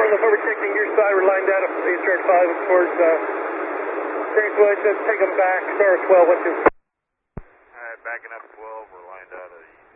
look over checking your side. We're lined out of Eastern 5 towards Greenwood. Just take them back. Star 12, what's your... Alright, backing up 12. We're lined out of